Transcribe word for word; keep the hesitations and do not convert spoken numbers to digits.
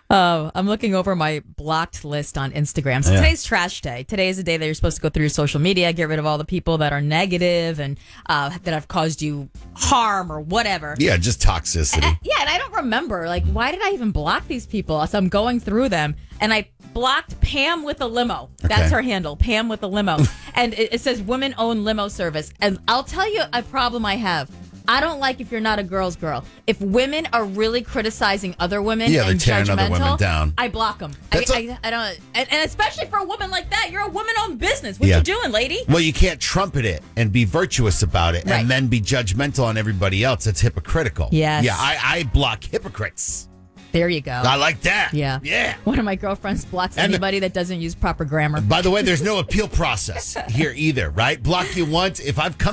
Uh, I'm looking over my blocked list on Instagram. So Yeah. today's trash day. Today is the day that you're supposed to go through your social media, get rid of all the people that are negative and uh, that have caused you harm or whatever. Yeah, just toxicity. And- yeah, and I don't remember, like, why did I even block these people? So I'm going through them, and I blocked Pam with a limo. That's Okay. her handle, Pam with a limo. And it, it says women-owned limo service. And I'll tell you a problem I have. I don't like if you're not a girl's girl. If women are really criticizing other women Yeah, they're and tearing other women judgmental, down. I block them. I, That's a- I, I don't, and, and especially for a woman like that, you're a woman-owned business. What Yeah. you doing, lady? Well, you can't trumpet it and be virtuous about it Right. and then be judgmental on everybody else. That's hypocritical. Yes. Yeah, I, I block hypocrites. There you go. I like that. Yeah. Yeah. One of my girlfriends blocks And the- anybody that doesn't use proper grammar. By the way, there's no appeal process here either, right? Block you once. If I've come